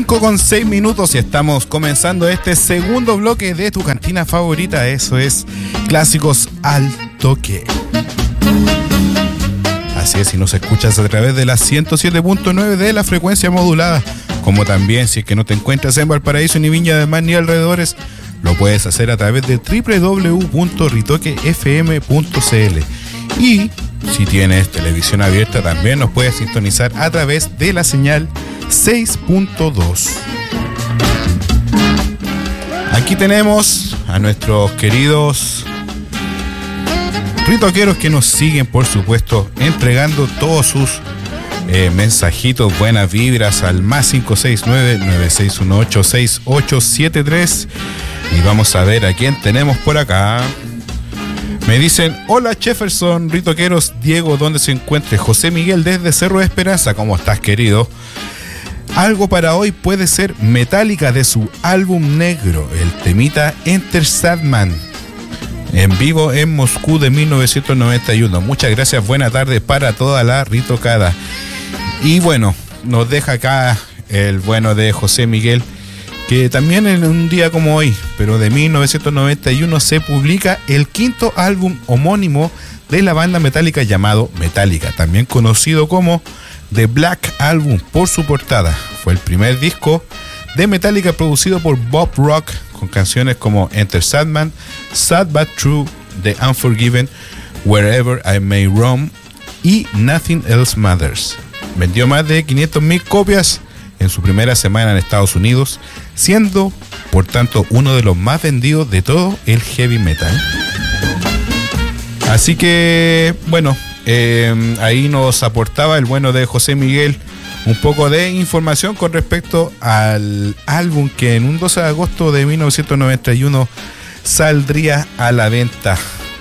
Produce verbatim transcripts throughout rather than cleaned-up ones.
cinco con seis minutos y estamos comenzando este segundo bloque de tu cantina favorita. Eso es Clásicos al Toque. Así es, si nos escuchas a través de la ciento siete punto nueve de la frecuencia modulada, como también si es que no te encuentras en Valparaíso, ni Viña del Mar, ni alrededores, lo puedes hacer a través de doble u doble u doble u punto ritoque f m punto c l. Y si tienes televisión abierta, también nos puedes sintonizar a través de la señal seis punto dos. Aquí tenemos a nuestros queridos ritoqueros que nos siguen, por supuesto, entregando todos sus eh, mensajitos, buenas vibras al más cinco seis nueve, nueve seis uno ocho, seis ocho siete tres. Y vamos a ver a quién tenemos por acá. Me dicen, hola Jefferson, ritoqueros, Diego, ¿dónde se encuentre? José Miguel desde Cerro de Esperanza, ¿cómo estás, querido? Algo para hoy puede ser Metallica de su álbum negro, el temita Enter Sandman, en vivo en Moscú de mil novecientos noventa y uno. Muchas gracias, buena tarde para toda la ritocada. Y bueno, nos deja acá el bueno de José Miguel, que también en un día como hoy, pero de mil novecientos noventa y uno, se publica el quinto álbum homónimo de la banda Metallica llamado Metallica, también conocido como The Black Album por su portada. Fue el primer disco de Metallica producido por Bob Rock, con canciones como Enter Sandman, Sad But True, The Unforgiven, Wherever I May Roam y Nothing Else Matters. Vendió más de quinientas mil copias en su primera semana en Estados Unidos, siendo por tanto uno de los más vendidos de todo el heavy metal. Así que bueno, eh, ahí nos aportaba el bueno de José Miguel un poco de información con respecto al álbum que en un doce de agosto de mil novecientos noventa y uno saldría a la venta.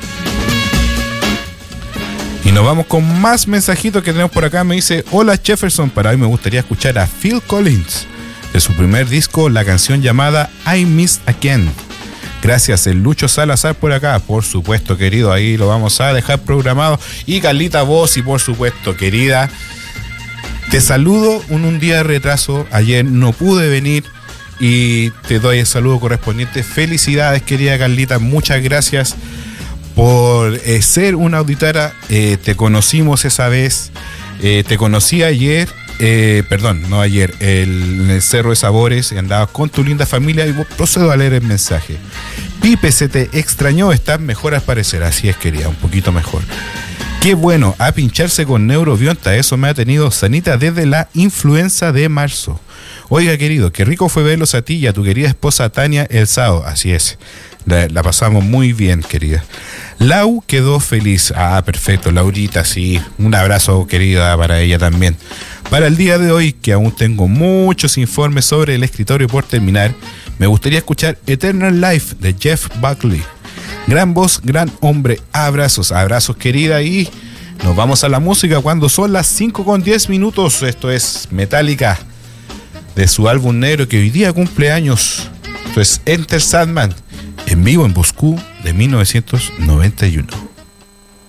Y nos vamos con más mensajitos que tenemos por acá. Me dice, hola Jefferson, para hoy me gustaría escuchar a Phil Collins de su primer disco, la canción llamada I Miss Again. Gracias, el Lucho Salazar por acá, por supuesto, querido, ahí lo vamos a dejar programado. Y Carlita Bossi, por supuesto, querida, te saludo en un día de retraso, ayer no pude venir y te doy el saludo correspondiente. Felicidades, querida Carlita, muchas gracias por eh, ser una auditora. Eh, te conocimos esa vez, eh, te conocí ayer, eh, perdón, no ayer, el, en el Cerro de Sabores, y andabas con tu linda familia y procedo a leer el mensaje. Pipe, se te extrañó, estás mejor al parecer. Así es, querida, un poquito mejor. Qué bueno, a pincharse con Neurobionta, eso me ha tenido sanita desde la influenza de marzo. Oiga, querido, qué rico fue verlos a ti y a tu querida esposa Tania el sábado. Así es, la, la pasamos muy bien, querida. Lau quedó feliz. Ah, perfecto, Laurita, sí. Un abrazo, querida, para ella también. Para el día de hoy, que aún tengo muchos informes sobre el escritorio por terminar, me gustaría escuchar Eternal Life de Jeff Buckley. Gran voz, gran hombre. Abrazos, abrazos, querida. Y nos vamos a la música cuando son las cinco con diez minutos. Esto es Metallica de su álbum negro que hoy día cumple años. Esto es Enter Sandman, en vivo en Moscú de mil novecientos noventa y uno.